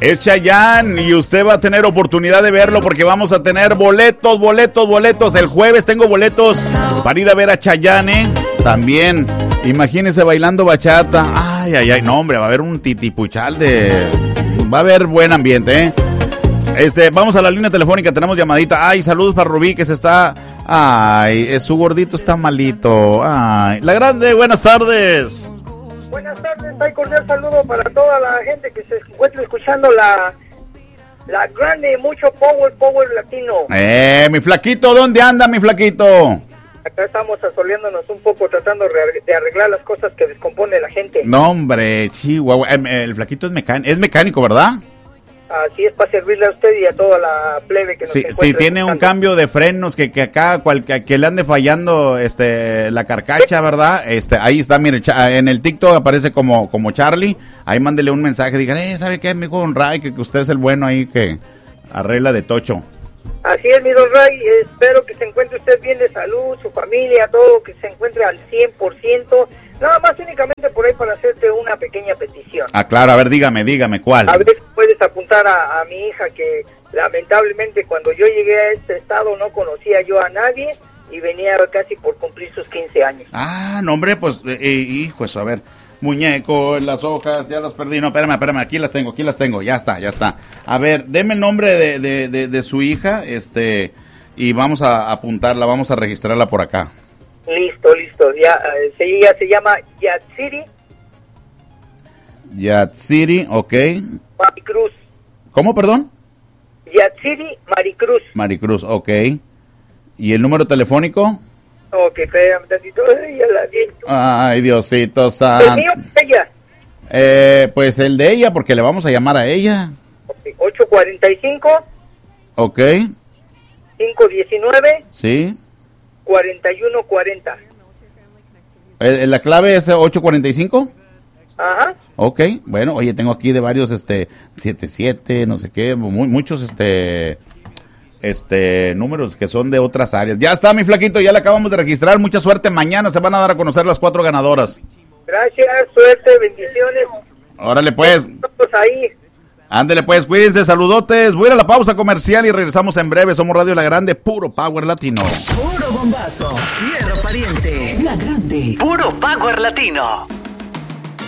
Es Chayanne y usted va a tener oportunidad de verlo porque vamos a tener boletos. El jueves tengo boletos para ir a ver a Chayanne. También, imagínese bailando bachata. Ay, no hombre, va a haber un titipuchal va a haber buen ambiente, vamos a la línea telefónica, tenemos llamadita. Ay, saludos para Rubí que se está... Ay, su gordito está malito. Ay, la grande, buenas tardes. Buenas tardes, hay cordial saludo para toda la gente que se encuentra escuchando la grande, mucho power latino. Mi flaquito, ¿dónde anda mi flaquito? Acá estamos asoleándonos un poco, tratando de arreglar las cosas que descompone la gente. No, hombre, chihuahua, el flaquito es mecánico, ¿verdad? Así es, para servirle a usted y a toda la plebe que nos encuentra. Sí, tiene un cambio de frenos que acá que le ande fallando la carcacha, ¿verdad? Ahí está, mire, en el TikTok aparece como Charlie. Ahí mándele un mensaje, digan, ¿sabe qué, mi hijo Don Ray? Que usted es el bueno ahí que arregla de tocho. Así es, mi Don Ray, espero que se encuentre usted bien de salud, su familia, todo, que se encuentre al 100%. Nada más únicamente por ahí para hacerte una pequeña petición. Claro, a ver, dígame, ¿cuál? A ver si puedes apuntar a mi hija que lamentablemente cuando yo llegué a este estado no conocía yo a nadie y venía casi por cumplir sus 15 años. No hombre, pues, hijo, eso, a ver, muñeco, las hojas, ya las perdí, no, espérame, aquí las tengo, ya está. A ver, deme el nombre de su hija, y vamos a apuntarla, vamos a registrarla por acá. Listo, ya, ella se llama Yatsiri, ok. Maricruz. ¿Cómo, perdón? Yatsiri Maricruz, ok. ¿Y el número telefónico? Ok, espérame tantito, ya la vi. Ay, Diosito santo. ¿El mío ella? Pues el de ella, porque le vamos a llamar a ella. Okay, 845. Ok. 519. Sí. 4140. ¿La clave es 845? Ajá. Ok, bueno, oye, tengo aquí de varios, 77, no sé qué, muchos, números que son de otras áreas. Ya está, mi flaquito, ya le acabamos de registrar. Mucha suerte, mañana se van a dar a conocer las 4 ganadoras. Gracias, suerte, bendiciones. Órale, pues. Nosotros ahí. Ándele, pues, cuídense, saludotes. Voy a ir a la pausa comercial y regresamos en breve. Somos Radio La Grande, puro power latino. Puro bombazo, fierro pariente. La Grande, puro power latino.